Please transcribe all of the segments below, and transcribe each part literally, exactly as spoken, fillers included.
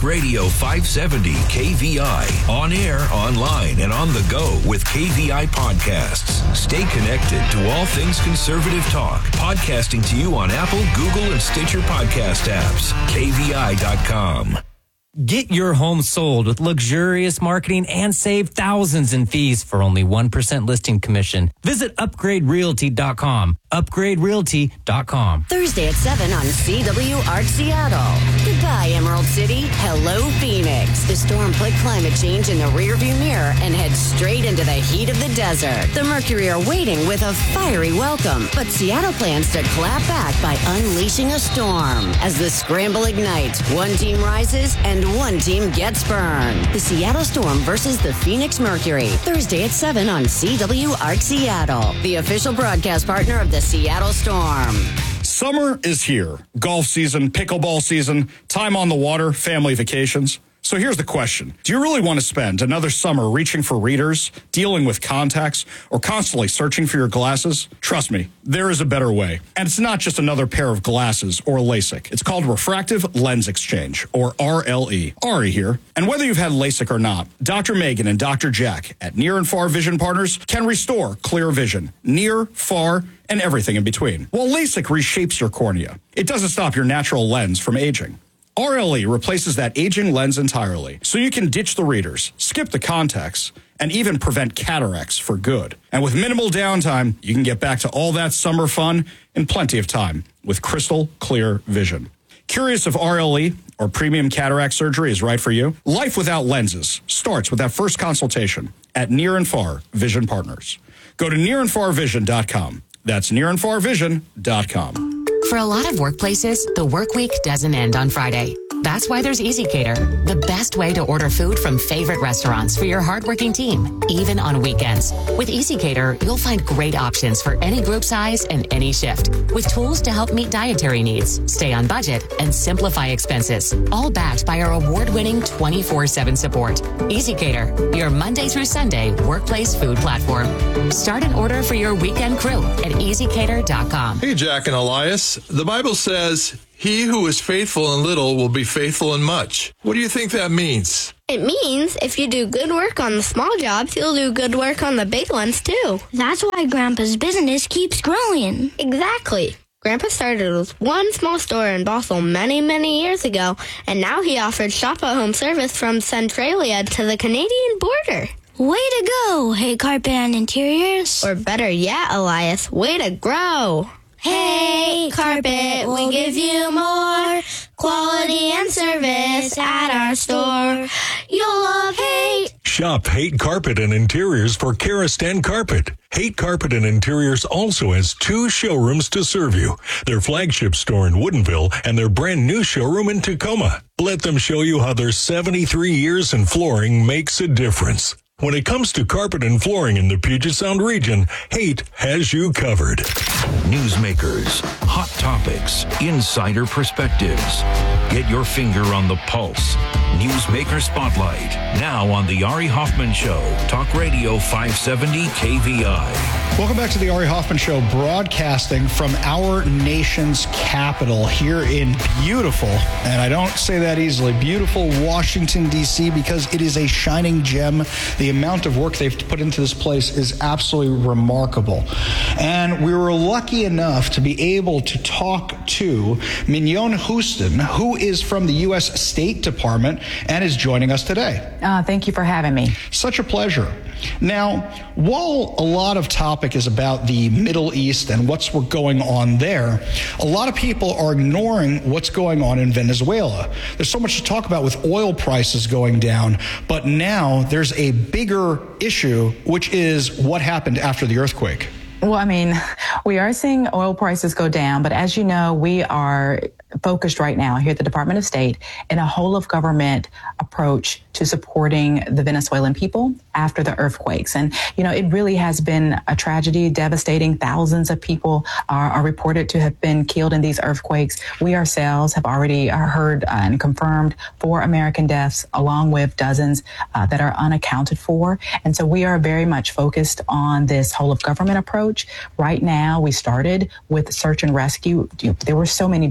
Talk Radio five seventy K V I. On air, online, and on the go with K V I Podcasts. Stay connected to all things conservative talk. Podcasting to you on Apple, Google, and Stitcher podcast apps. K V I dot com. Get your home sold with luxurious marketing and save thousands in fees for only one percent listing commission. Visit upgrade realty dot com. upgrade realty dot com. Thursday at seven on C W Arch Seattle. Goodbye, Emerald City. Hello, Phoenix. The storm put climate change in the rearview mirror and heads straight into the heat of the desert. The Mercury are waiting with a fiery welcome, but Seattle plans to clap back by unleashing a storm. As the scramble ignites, one team rises and one team gets burned. The Seattle Storm versus the Phoenix Mercury. Thursday at seven on C W Arch Seattle, the official broadcast partner of the Seattle Storm. Summer is here. Golf season, pickleball season, time on the water, family vacations. So here's the question. Do you really want to spend another summer reaching for readers, dealing with contacts, or constantly searching for your glasses? Trust me, there is a better way. And it's not just another pair of glasses or LASIK. It's called Refractive Lens Exchange, or R L E. Ari here. And whether you've had LASIK or not, Doctor Megan and Doctor Jack at Near and Far Vision Partners can restore clear vision, near, far, and everything in between. While LASIK reshapes your cornea, it doesn't stop your natural lens from aging. R L E replaces that aging lens entirely, so you can ditch the readers, skip the contacts, and even prevent cataracts for good. And with minimal downtime, you can get back to all that summer fun in plenty of time with crystal clear vision. Curious if R L E or premium cataract surgery is right for you? Life without lenses starts with that first consultation at Near and Far Vision Partners. Go to near and far vision dot com. That's near and far vision dot com. For a lot of workplaces, the work week doesn't end on Friday. That's why there's EasyCater, the best way to order food from favorite restaurants for your hardworking team, even on weekends. With EasyCater, you'll find great options for any group size and any shift, with tools to help meet dietary needs, stay on budget, and simplify expenses, all backed by our award-winning twenty-four seven support. EasyCater, your Monday through Sunday workplace food platform. Start an order for your weekend crew at easy cater dot com. Hey, Jack and Elias. The Bible says, "He who is faithful in little will be faithful in much." What do you think that means? It means if you do good work on the small jobs, you'll do good work on the big ones, too. That's why Grandpa's business keeps growing. Exactly. Grandpa started with one small store in Bothell many, many years ago, and now he offers shop-at-home service from Centralia to the Canadian border. Way to go, Hey Carpet and Interiors. Or better yet, Elias, way to grow. Hey Carpet, we give you more quality and service at our store. You'll love Haight. Shop Haight Carpet and Interiors for Karastan Carpet. Haight Carpet and Interiors also has two showrooms to serve you. Their flagship store in Woodinville and their brand new showroom in Tacoma. Let them show you how their seventy-three years in flooring makes a difference. When it comes to carpet and flooring in the Puget Sound region, Haight has you covered. Newsmakers, hot topics, insider perspectives. Get your finger on the pulse. Newsmaker Spotlight, now on The Ari Hoffman Show. Talk Radio five seventy K V I. Welcome back to the Ari Hoffman Show, broadcasting from our nation's capital here in beautiful, and I don't say that easily, beautiful Washington, D C, because it is a shining gem. The amount of work they've put into this place is absolutely remarkable. And we were lucky enough to be able to talk to Mignon Houston, who is from the U S State Department and is joining us today. Uh, thank you for having me. Such a pleasure. Now, while a lot of topic is about the Middle East and what's going on there, a lot of people are ignoring what's going on in Venezuela. There's so much to talk about with oil prices going down, but now there's a bigger issue, which is what happened after the earthquake. Well, I mean, we are seeing oil prices go down, but as you know, we are focused right now here at the Department of State in a whole of government approach to supporting the Venezuelan people after the earthquakes. And, you know, it really has been a tragedy, devastating. Thousands of people are, are reported to have been killed in these earthquakes. We ourselves have already heard and confirmed four American deaths, along with dozens uh, that are unaccounted for. And so we are very much focused on this whole of government approach. Right now, we started with search and rescue. There were so many buildings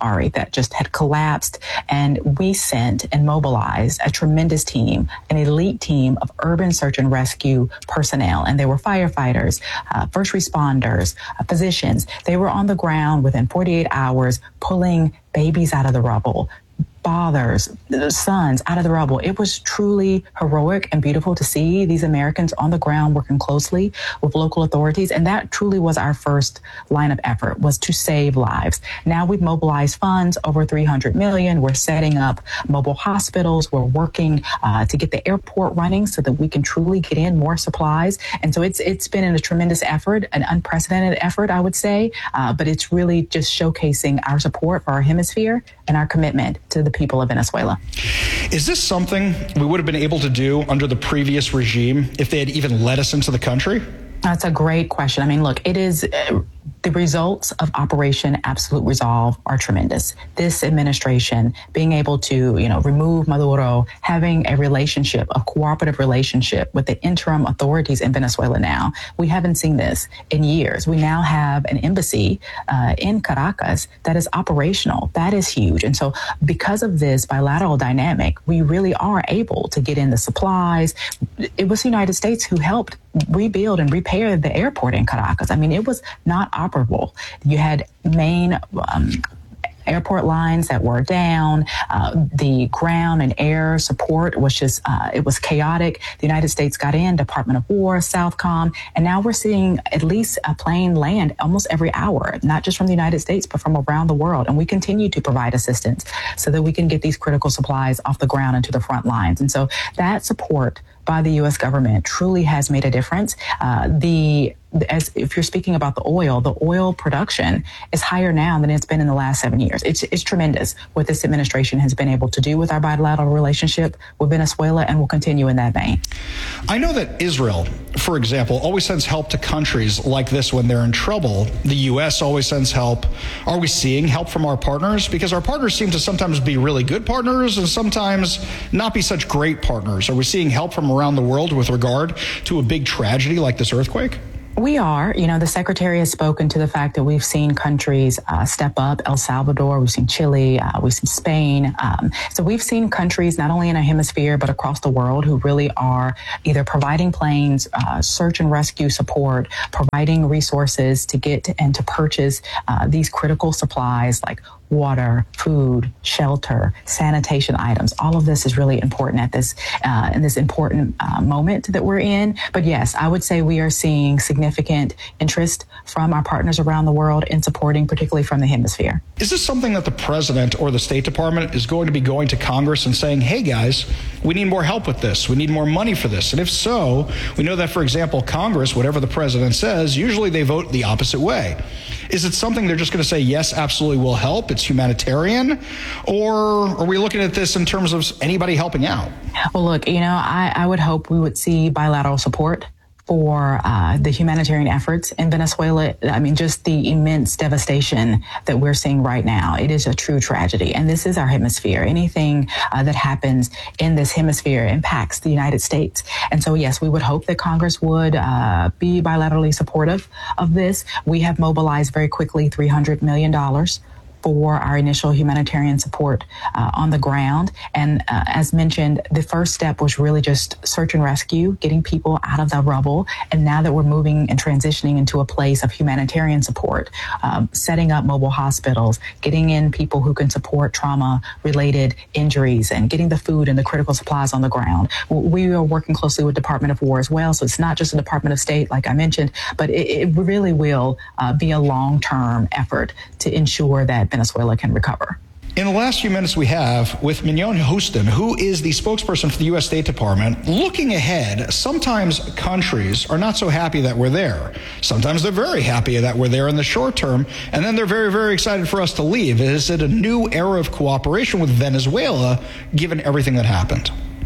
Ari, that just had collapsed. And we sent and mobilized a tremendous team, an elite team of urban search and rescue personnel. And they were firefighters, uh, first responders, uh, physicians. They were on the ground within forty-eight hours, pulling babies out of the rubble, fathers, sons out of the rubble. It was truly heroic and beautiful to see these Americans on the ground working closely with local authorities. And that truly was our first line of effort, was to save lives. Now we've mobilized funds, over three hundred million. We're setting up mobile hospitals. We're working uh, to get the airport running so that we can truly get in more supplies. And so it's it's been a tremendous effort, an unprecedented effort, I would say. Uh, but it's really just showcasing our support for our hemisphere and our commitment to the people of Venezuela. Is this something we would have been able to do under the previous regime if they had even let us into the country? That's a great question. I mean, look, it is uh, the results of Operation Absolute Resolve are tremendous. This administration being able to, you know, remove Maduro, having a relationship, a cooperative relationship with the interim authorities in Venezuela now. We haven't seen this in years. We now have an embassy uh, in Caracas that is operational. That is huge. And so because of this bilateral dynamic, we really are able to get in the supplies. It was the United States who helped rebuild and repair the airport in Caracas. I mean, it was not operable. You had main um, airport lines that were down. Uh, the ground and air support was just, uh, it was chaotic. The United States got in, Department of War, Southcom, and now we're seeing at least a plane land almost every hour, not just from the United States, but from around the world. And we continue to provide assistance so that we can get these critical supplies off the ground and to the front lines. And so that support by the U S government truly has made a difference. Uh, the As if you're speaking about the oil, the oil production is higher now than it's been in the last seven years. It's, it's tremendous what this administration has been able to do with our bilateral relationship with Venezuela, and will continue in that vein. I know that Israel, for example, always sends help to countries like this when they're in trouble. The U S always sends help. Are we seeing help from our partners? Because our partners seem to sometimes be really good partners and sometimes not be such great partners. Are we seeing help from around the world with regard to a big tragedy like this earthquake? We are. You know, the secretary has spoken to the fact that we've seen countries uh, step up. El Salvador, we've seen Chile, uh, we've seen Spain. Um, so we've seen countries not only in our hemisphere, but across the world who really are either providing planes, uh, search and rescue support, providing resources to get and to purchase uh, these critical supplies like water, food, shelter, sanitation items. All of this is really important at this uh, in this important uh, moment that we're in. But yes, I would say we are seeing significant interest from our partners around the world in supporting, particularly from the hemisphere. Is this something that the president or the State Department is going to be going to Congress and saying, hey guys, we need more help with this. We need more money for this. And if so, we know that, for example, Congress, whatever the president says, usually they vote the opposite way. Is it something they're just going to say, yes, absolutely, we'll help, it's humanitarian? Or are we looking at this in terms of anybody helping out? Well, look, you know, I, I would hope we would see bilateral support for uh, the humanitarian efforts in Venezuela. I mean, just the immense devastation that we're seeing right now. It is a true tragedy. And this is our hemisphere. Anything uh, that happens in this hemisphere impacts the United States. And so, yes, we would hope that Congress would uh, be bilaterally supportive of this. We have mobilized very quickly three hundred million dollars for our initial humanitarian support uh, on the ground. And uh, as mentioned, the first step was really just search and rescue, getting people out of the rubble. And now that we're moving and transitioning into a place of humanitarian support, um, setting up mobile hospitals, getting in people who can support trauma-related injuries, and getting the food and the critical supplies on the ground. We are working closely with Department of War as well. So it's not just the Department of State, like I mentioned, but it, it really will uh, be a long-term effort to ensure that Venezuela can recover. In the last few minutes we have with Mignon Houston, who is the spokesperson for the U S State Department, looking ahead, sometimes countries are not so happy that we're there. Sometimes they're very happy that we're there in the short term, and then they're very, very excited for us to leave. Is it a new era of cooperation with Venezuela, given everything that happened?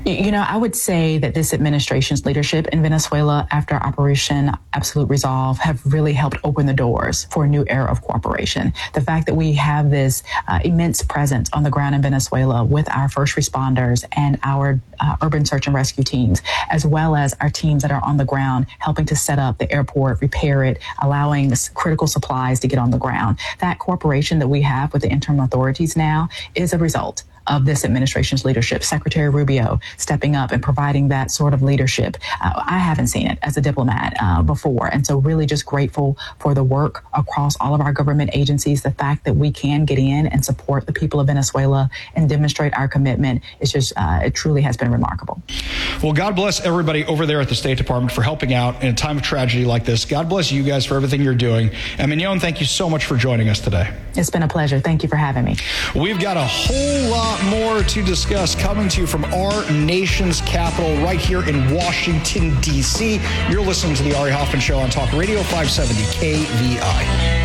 You know, I would say that this administration's leadership in Venezuela after Operation Absolute Resolve have really helped open the doors for a new era of cooperation. The fact that we have this uh, immense presence on the ground in Venezuela with our first responders and our uh, urban search and rescue teams, as well as our teams that are on the ground helping to set up the airport, repair it, allowing critical supplies to get on the ground. That cooperation that we have with the interim authorities now is a result of this administration's leadership. Secretary Rubio stepping up and providing that sort of leadership. Uh, I haven't seen it as a diplomat uh, before. And so really just grateful for the work across all of our government agencies. The fact that we can get in and support the people of Venezuela and demonstrate our commitment is just, uh, it truly has been remarkable. Well, God bless everybody over there at the State Department for helping out in a time of tragedy like this. God bless you guys for everything you're doing. And Mignon, thank you so much for joining us today. It's been a pleasure. Thank you for having me. We've got a whole lot more to discuss coming to you from our nation's capital right here in Washington, D C. You're listening to the Ari Hoffman Show on Talk Radio five seventy K V I.